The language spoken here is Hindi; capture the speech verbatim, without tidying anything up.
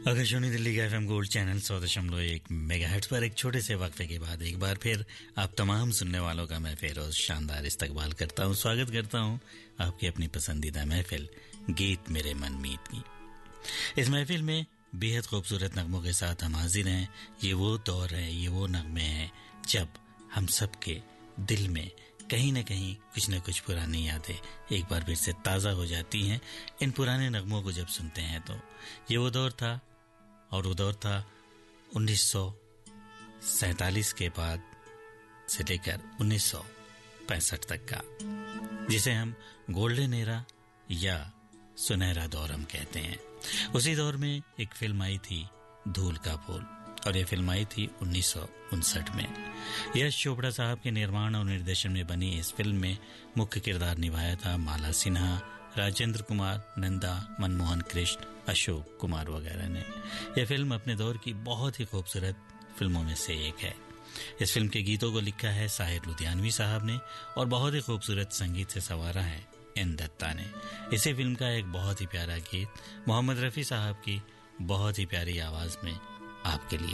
आकाशवाणी दिल्ली का एफएम गोल्ड चैनल सौ दशमलव एक मेगाहर्ट्ज पर एक छोटे से वक्फे के बाद एक बार फिर आप तमाम सुनने वालों का मैं फिरोज शानदार इस्तकबाल करता हूं, स्वागत करता हूं आपकी अपनी पसंदीदा महफिल गीत मेरे मन मीत की। इस महफिल में बेहद खूबसूरत नगमों के साथ हम हाजिर हैं। ये वो दौर है, ये वो नगमे हैं जब हम सब के दिल में कहीं न कहीं कुछ न कुछ पुरानी यादें एक बार फिर से ताज़ा हो जाती हैं। इन पुराने नगमों को जब सुनते हैं तो ये वो दौर था, और वो दौर था उन्नीस सौ सैंतालीस के बाद से लेकर उन्नीस सौ पैंसठ तक का, जिसे हम गोल्डन एरा या सुनहरा दौर हम कहते हैं। उसी दौर में एक फिल्म आई थी धूल का फूल, और ये फिल्म आई थी उन्नीस सौ उनसठ में। यश चोपड़ा साहब के निर्माण और निर्देशन में बनी इस फिल्म में मुख्य किरदार निभाया था माला सिन्हा, राजेंद्र कुमार, नंदा, मनमोहन कृष्ण, अशोक कुमार वगैरह ने। यह फिल्म अपने दौर की बहुत ही खूबसूरत फिल्मों में से एक है। इस फिल्म के गीतों को लिखा है साहिर लुधियानवी साहब ने और बहुत ही खूबसूरत संगीत से संवारा है एन दत्ता ने। इसी फिल्म का एक बहुत ही प्यारा गीत मोहम्मद रफ़ी साहब की बहुत ही प्यारी आवाज में आपके लिए।